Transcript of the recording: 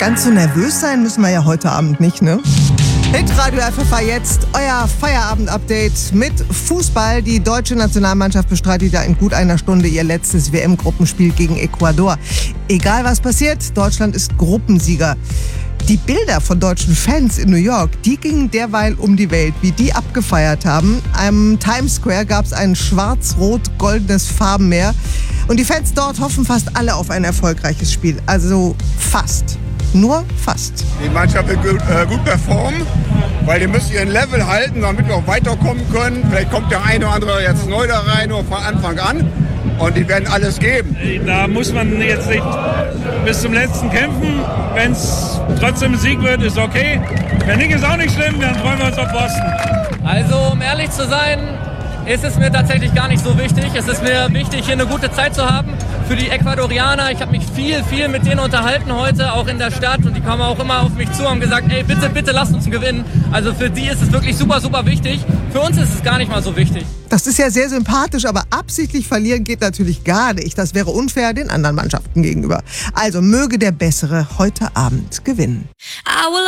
Ganz so nervös sein müssen wir ja heute Abend nicht, ne? Hitradio FFH jetzt, euer Feierabend-Update mit Fußball. Die deutsche Nationalmannschaft bestreitet ja in gut einer Stunde ihr letztes WM-Gruppenspiel gegen Ecuador. Egal was passiert, Deutschland ist Gruppensieger. Die Bilder von deutschen Fans in New York, die gingen derweil um die Welt, wie die abgefeiert haben. Am Times Square gab es ein schwarz-rot-goldenes Farbenmeer. Und die Fans dort hoffen fast alle auf ein erfolgreiches Spiel. Also fast. Nur fast. Die Mannschaft wird gut performen, weil die müssen ihren Level halten, damit wir auch weiterkommen können. Vielleicht kommt der eine oder andere jetzt neu da rein, nur von Anfang an. Und die werden alles geben. Da muss man jetzt nicht bis zum letzten kämpfen. Wenn es trotzdem ein Sieg wird, ist okay. Wenn nicht, ist auch nicht schlimm, dann freuen wir uns auf Boston. Also, um ehrlich zu sein, ist es mir tatsächlich gar nicht so wichtig. Es ist mir wichtig, hier eine gute Zeit zu haben. Für die Ecuadorianer, ich habe mich viel mit denen unterhalten heute, auch in der Stadt. Und die kamen auch immer auf mich zu und haben gesagt, ey, bitte lasst uns gewinnen. Also für die ist es wirklich super wichtig. Für uns ist es gar nicht mal so wichtig. Das ist ja sehr sympathisch, aber absichtlich verlieren geht natürlich gar nicht. Das wäre unfair den anderen Mannschaften gegenüber. Also möge der Bessere heute Abend gewinnen.